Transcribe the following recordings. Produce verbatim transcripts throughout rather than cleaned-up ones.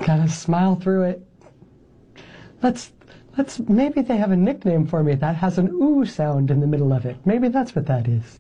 kind of smile through it. Let's, let's, maybe they have a nickname for me that has an ooh sound in the middle of it. Maybe that's what that is.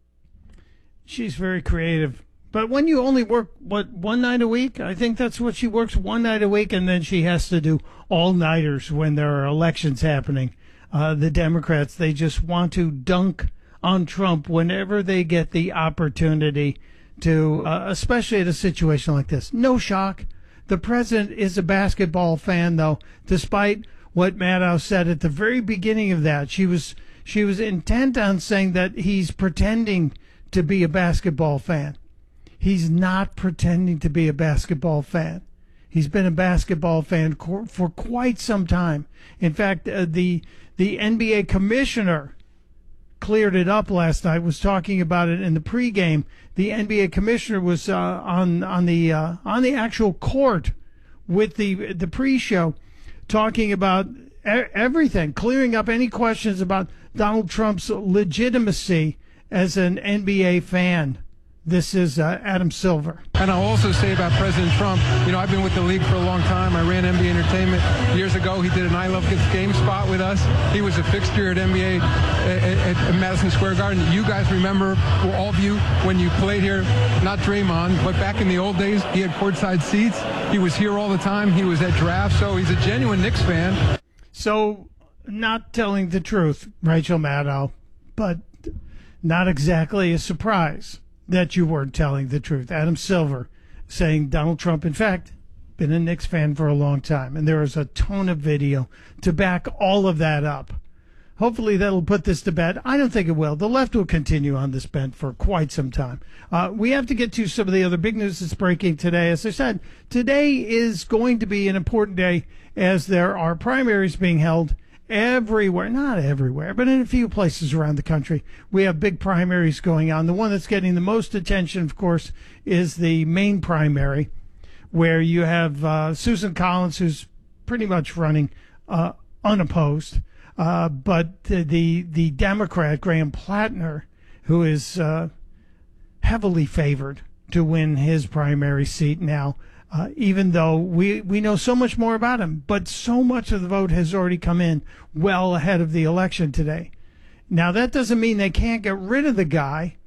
She's very creative. But when you only work, what, one night a week? I think that's what she works, one night a week, and then she has to do all-nighters when there are elections happening. Uh, the Democrats, they just want to dunk on Trump whenever they get the opportunity to, uh, especially at a situation like this. No shock. The president is a basketball fan, though, despite what Maddow said at the very beginning of that. She was she was intent on saying that he's pretending to be a basketball fan. He's not pretending to be a basketball fan. He's been a basketball fan co- for quite some time. In fact, uh, the the N B A commissioner cleared it up last night, was talking about it in the pregame. The N B A commissioner was uh, on on the uh, on the actual court with the the pre-show, talking about e- everything, clearing up any questions about Donald Trump's legitimacy as an N B A fan. This is uh, Adam Silver. And I'll also say about President Trump, you know, I've been with the league for a long time. I ran N B A Entertainment. Years ago, he did an I Love Kids game spot with us. He was a fixture at N B A at, at Madison Square Garden. You guys remember, well, all of you, when you played here, not Draymond, but back in the old days, he had courtside seats. He was here all the time. He was at drafts, so he's a genuine Knicks fan. So, not telling the truth, Rachel Maddow, but not exactly a surprise that you weren't telling the truth. Adam Silver saying Donald Trump, in fact, been a Knicks fan for a long time. And there is a ton of video to back all of that up. Hopefully that'll put this to bed. I don't think it will. The left will continue on this bent for quite some time. Uh, we have to get to some of the other big news that's breaking today. As I said, today is going to be an important day as there are primaries being held everywhere, not everywhere, but in a few places around the country. We have big primaries going on. The one that's getting the most attention, of course, is the Maine primary, where you have uh, Susan Collins, who's pretty much running uh, unopposed, uh, but the, the the Democrat, Graham Plattner, who is uh, heavily favored to win his primary seat now. Uh, even though we, we know so much more about him, but so much of the vote has already come in well ahead of the election today. Now, that doesn't mean they can't get rid of the guy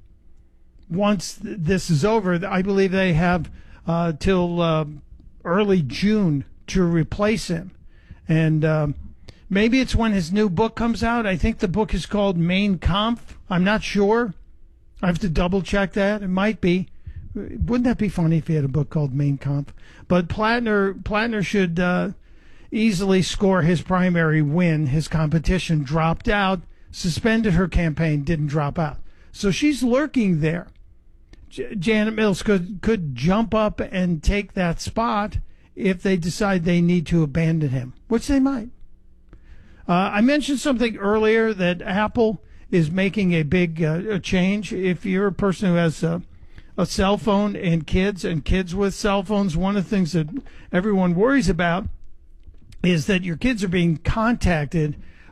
once th- this is over. I believe they have uh, till uh, early June to replace him. And um, maybe it's when his new book comes out. I think the book is called Mein Kampf. I'm not sure. I have to double check that. It might be. Wouldn't that be funny if he had a book called Mein Kampf? But Plattner, Plattner should uh, easily score his primary win. His competition dropped out, suspended her campaign, didn't drop out. So she's lurking there. J- Janet Mills could, could jump up and take that spot if they decide they need to abandon him, which they might. Uh, I mentioned something earlier that Apple is making a big uh, a change. If you're a person who has a a cell phone and kids and kids with cell phones, one of the things that everyone worries about is that your kids are being contacted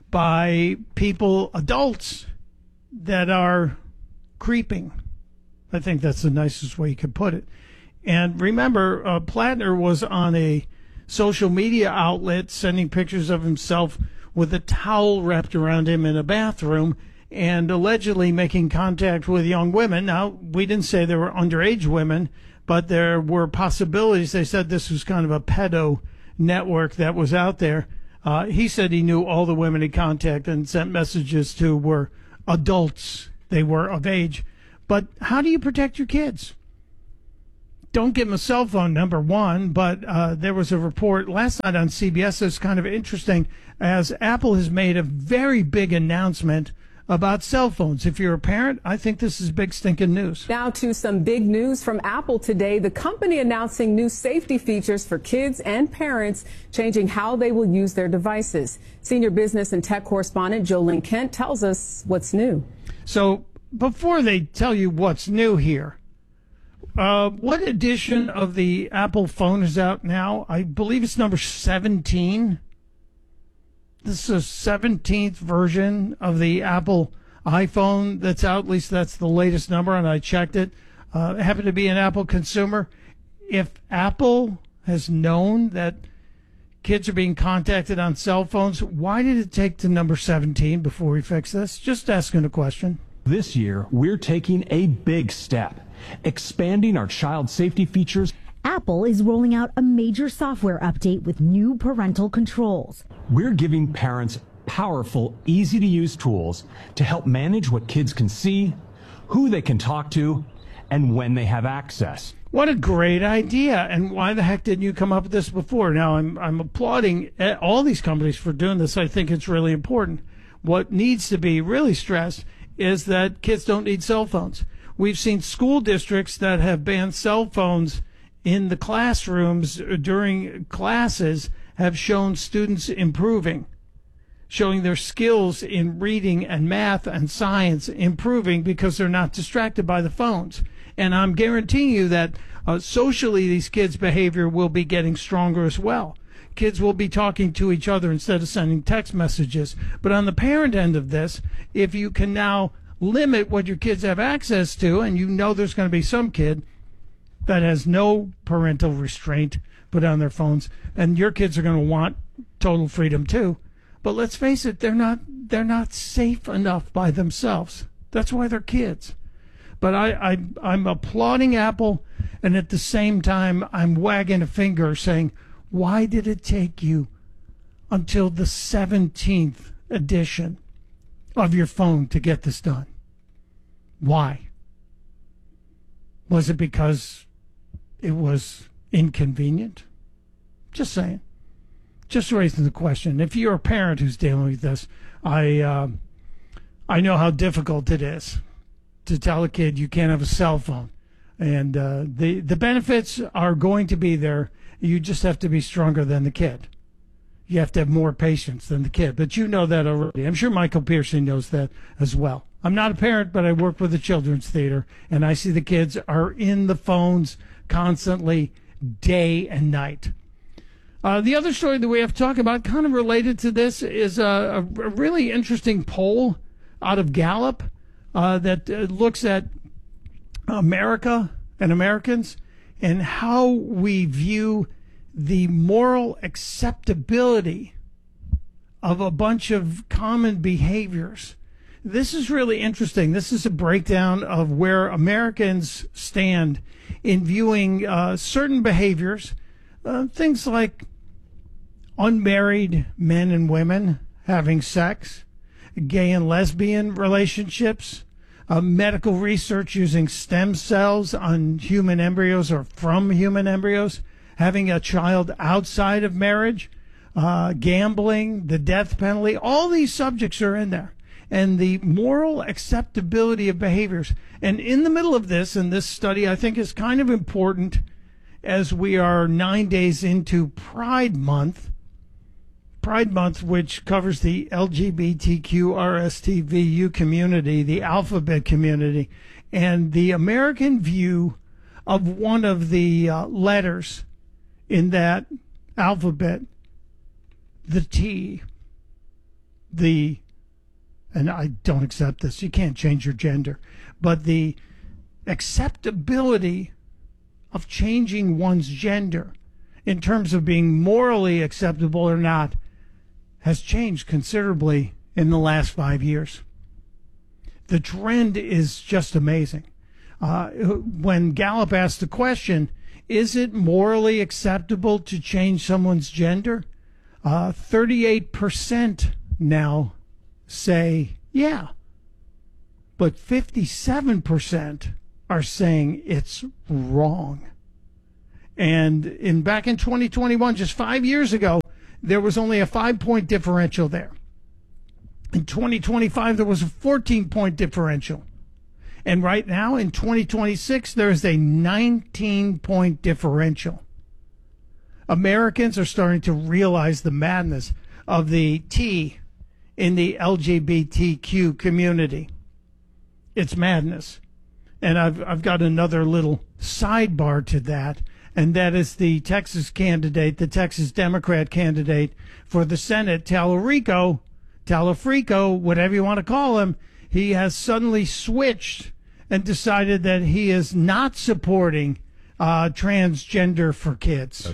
by people, adults, that are creeping. I think that's the nicest way you could put it. And remember, uh, Plattner was on a social media outlet sending pictures of himself with a towel wrapped around him in a bathroom and allegedly making contact with young women. Now, we didn't say there were underage women, but there were possibilities. They said this was kind of a pedo network that was out there. Uh, he said he knew all the women he contacted and sent messages to were adults. They were of age. But how do you protect your kids? Don't give them a cell phone, number one. But uh, there was a report last night on C B S that's kind of interesting, as Apple has made a very big announcement about cell phones. If you're a parent, I think this is big stinking news. Now to some big news from Apple today. The company announcing new safety features for kids and parents, changing how they will use their devices. Senior business and tech correspondent Jolene Kent tells us what's new. So before they tell you what's new here, uh, what edition of the Apple phone is out now? I believe it's number seventeen. This is a seventeenth version of the Apple iPhone that's out. At least that's the latest number, and I checked it. Uh, I happen to be an Apple consumer. If Apple has known that kids are being contacted on cell phones. Why did it take to number seventeen before we fix this? Just asking a question. This year, we're taking a big step, expanding our child safety features. Apple is rolling out a major software update with new parental controls. We're giving parents powerful, easy-to-use tools to help manage what kids can see, who they can talk to, and when they have access. What a great idea. And why the heck didn't you come up with this before? Now, I'm, I'm applauding all these companies for doing this. I think it's really important. What needs to be really stressed is that kids don't need cell phones. We've seen school districts that have banned cell phones in the classrooms during classes have shown students improving, showing their skills in reading and math and science improving because they're not distracted by the phones. And I'm guaranteeing you that uh, socially these kids' behavior will be getting stronger as well. Kids will be talking to each other instead of sending text messages. But on the parent end of this, if you can now limit what your kids have access to, and you know there's going to be some kid that has no parental restraint put on their phones, and your kids are going to want total freedom too. But let's face it, they're not they're not safe enough by themselves. That's why they're kids. But I, I, I'm applauding Apple, and at the same time, I'm wagging a finger saying, why did it take you until the seventeenth edition of your phone to get this done? Why? Was it because it was inconvenient? Just saying. Just raising the question. If you're a parent who's dealing with this, I, uh, I know how difficult it is to tell a kid you can't have a cell phone. And uh, the, the benefits are going to be there. You just have to be stronger than the kid. You have to have more patience than the kid. But you know that already. I'm sure Michael Pearson knows that as well. I'm not a parent, but I work with the Children's Theater, and I see the kids are in the phones constantly, day and night. Uh, the other story that we have to talk about, kind of related to this, is a, a really interesting poll out of Gallup uh, that uh, looks at America and Americans and how we view the moral acceptability of a bunch of common behaviors. This is really interesting. This is a breakdown of where Americans stand in viewing uh, certain behaviors, uh, things like unmarried men and women having sex, gay and lesbian relationships, uh, medical research using stem cells on human embryos or from human embryos, having a child outside of marriage, uh, gambling, the death penalty. All these subjects are in there. And the moral acceptability of behaviors. And in the middle of this, and this study I think is kind of important as we are nine days into Pride Month, Pride Month, which covers the L G B T Q R S T V U community, the alphabet community, and the American view of one of the uh, letters in that alphabet, the T, the, and I don't accept this, you can't change your gender, but the acceptability of changing one's gender in terms of being morally acceptable or not has changed considerably in the last five years. The trend is just amazing. Uh, when Gallup asked the question, is it morally acceptable to change someone's gender? Uh, thirty-eight percent now say, yeah. But fifty-seven percent are saying it's wrong. And in back in twenty twenty-one, just five years ago, there was only a five-point differential there. In twenty twenty-five, there was a fourteen-point differential. And right now, in twenty twenty-six, there is a nineteen-point differential. Americans are starting to realize the madness of the T in the L G B T Q community. It's madness. And I've, I've got another little sidebar to that, and that is the Texas candidate, the Texas Democrat candidate for the Senate, Talarico, Talafrico, whatever you want to call him. He has suddenly switched and decided that he is not supporting uh, transgender for kids.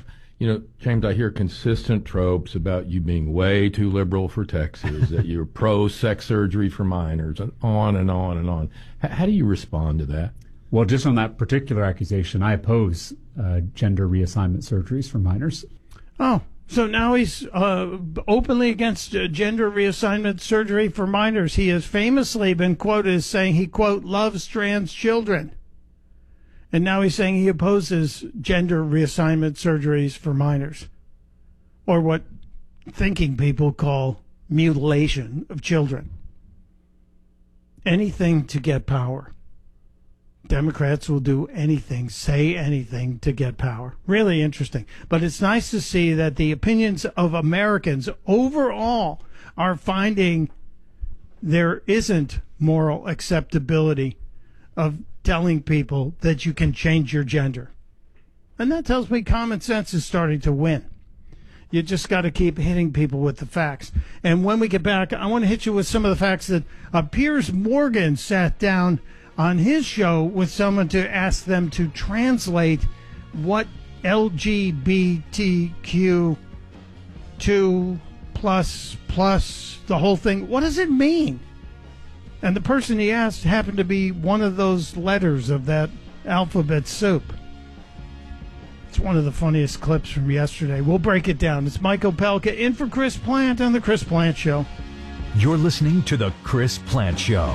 You know, James, I hear consistent tropes about you being way too liberal for Texas, that you're pro-sex surgery for minors, and on and on and on. H- how do you respond to that? Well, just on that particular accusation, I oppose uh, gender reassignment surgeries for minors. Oh, so now he's uh, openly against uh, gender reassignment surgery for minors. He has famously been quoted as saying he, quote, loves trans children. And now he's saying he opposes gender reassignment surgeries for minors, or what thinking people call mutilation of children. Anything to get power. Democrats will do anything, say anything to get power. Really interesting. But it's nice to see that the opinions of Americans overall are finding there isn't moral acceptability of telling people that you can change your gender. And that tells me common sense is starting to win. You just got to keep hitting people with the facts. And when we get back, I want to hit you with some of the facts that uh, Piers Morgan sat down on his show with someone to ask them to translate what L G B T Q two plus plus the whole thing, what does it mean? And the person he asked happened to be one of those letters of that alphabet soup. It's one of the funniest clips from yesterday. We'll break it down. It's Mike Opelka in for Chris Plant on The Chris Plant Show. You're listening to The Chris Plant Show.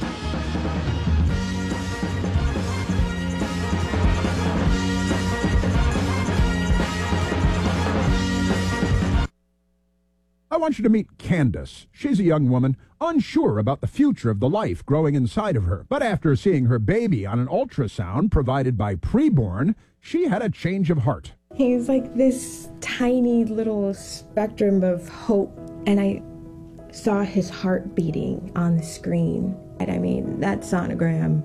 I want you to meet Candace. She's a young woman unsure about the future of the life growing inside of her. But after seeing her baby on an ultrasound provided by Preborn, she had a change of heart. He's like this tiny little spectrum of hope, and I saw his heart beating on the screen. And I mean, that sonogram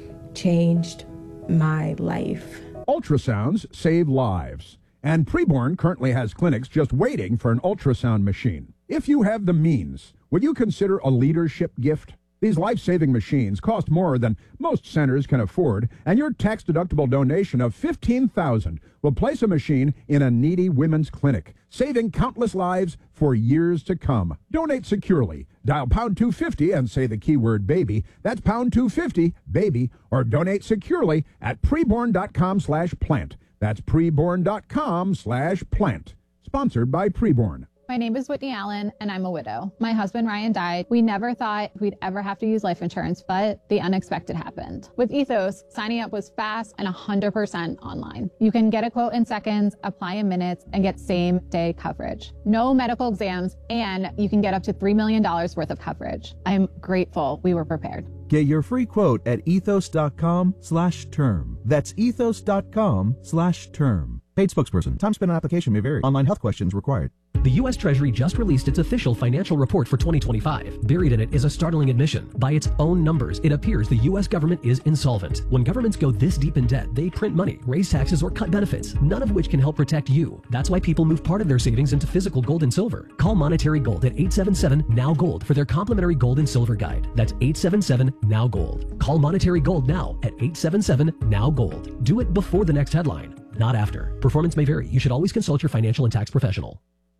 changed my life. Ultrasounds save lives. And Preborn currently has clinics just waiting for an ultrasound machine. If you have the means, would you consider a leadership gift? These life-saving machines cost more than most centers can afford, and your tax-deductible donation of fifteen thousand dollars will place a machine in a needy women's clinic, saving countless lives for years to come. Donate securely. Dial pound two fifty and say the keyword baby. That's pound two fifty, baby, or donate securely at preborn.com slash plant. That's preborn.com slash plant. Sponsored by Preborn. My name is Whitney Allen, and I'm a widow. My husband, Ryan, died. We never thought we'd ever have to use life insurance, but the unexpected happened. With Ethos, signing up was fast and one hundred percent online. You can get a quote in seconds, apply in minutes, and get same-day coverage. No medical exams, and you can get up to three million dollars worth of coverage. I'm grateful we were prepared. Get your free quote at ethos.com slash term. That's ethos.com slash term. Paid spokesperson. Time spent on application may vary. Online health questions required. The U S Treasury just released its official financial report for twenty twenty-five. Buried in it is a startling admission. By its own numbers, it appears the U S government is insolvent. When governments go this deep in debt, they print money, raise taxes, or cut benefits, none of which can help protect you. That's why people move part of their savings into physical gold and silver. Call Monetary Gold at eight seven seven, N O W, GOLD for their complimentary gold and silver guide. That's eight seven seven, N O W, GOLD. Call Monetary Gold now at eight seven seven, N O W, GOLD. Do it before the next headline, not after. Performance may vary. You should always consult your financial and tax professional.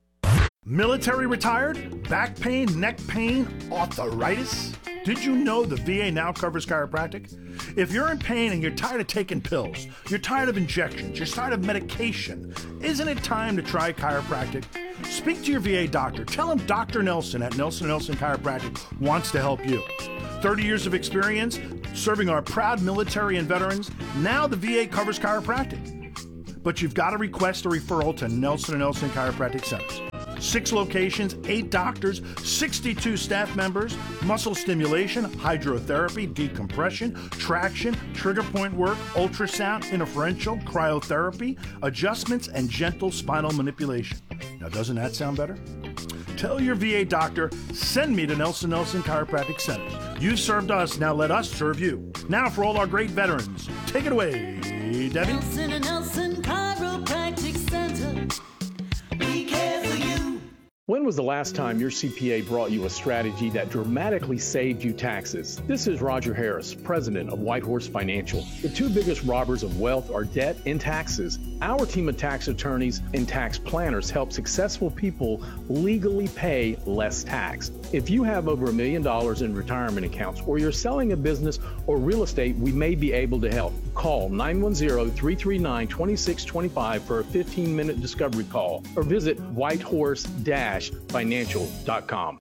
Military retired? Back pain, neck pain, arthritis? Did you know the V A now covers chiropractic? If you're in pain and you're tired of taking pills, you're tired of injections, you're tired of medication, isn't it time to try chiropractic? Speak to your V A doctor. Tell him Doctor Nelson at Nelson Nelson Chiropractic wants to help you. thirty years of experience serving our proud military and veterans. Now the V A covers chiropractic. But you've got to request a referral to Nelson and Nelson Chiropractic Centers. Six locations, eight doctors, sixty-two staff members, muscle stimulation, hydrotherapy, decompression, traction, trigger point work, ultrasound, interferential, cryotherapy, adjustments, and gentle spinal manipulation. Now, doesn't that sound better? Tell your V A doctor, send me to Nelson Nelson Chiropractic Centers. You served us, now let us serve you. Now for all our great veterans, take it away, Debbie. Nelson and Nelson Chiropractic Center. We care for you. When When was the last time your C P A brought you a strategy that dramatically saved you taxes? This is Roger Harris, president of Whitehorse Financial. The two biggest robbers of wealth are debt and taxes. Our team of tax attorneys and tax planners help successful people legally pay less tax. If you have over a million dollars in retirement accounts, or you're selling a business or real estate, we may be able to help. Call nine one zero, three three nine, two six two five for a fifteen minute discovery call, or visit whitehorse dash financial dot com.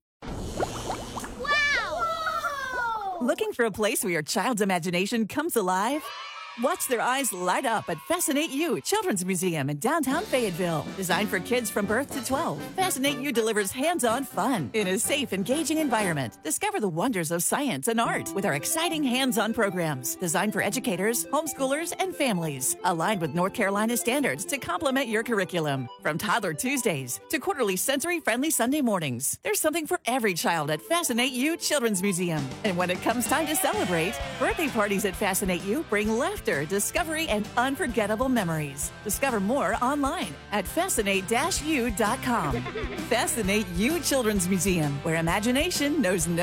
Wow! Looking for a place where your child's imagination comes alive? Watch their eyes light up at Fascinate You Children's Museum in downtown Fayetteville. Designed for kids from birth to twelve, Fascinate You delivers hands-on fun in a safe, engaging environment. Discover the wonders of science and art with our exciting hands-on programs designed for educators, homeschoolers, and families. Aligned with North Carolina standards to complement your curriculum. From Toddler Tuesdays to quarterly sensory-friendly Sunday mornings, there's something for every child at Fascinate You Children's Museum. And when it comes time to celebrate, birthday parties at Fascinate You bring laughter, discovery, and unforgettable memories. Discover more online at fascinate dash you dot com. Fascinate You Children's Museum, where imagination knows no